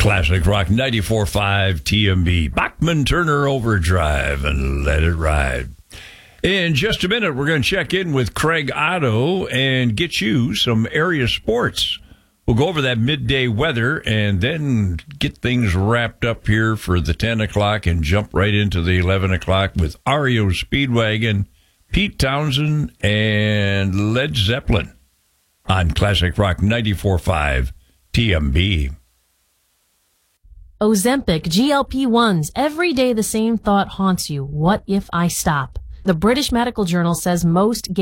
Classic Rock 94.5 TMB. Bachman Turner Overdrive and let it ride. In just a minute, we're going to check in with Craig Otto and get you some area sports. We'll go over that midday weather and then get things wrapped up here for the 10 o'clock and jump right into the 11 o'clock with REO Speedwagon, Pete Townsend, and Led Zeppelin on Classic Rock 94.5 TMB. Ozempic, GLP-1s. Every day the same thought haunts you. What if I stop? The British Medical Journal says most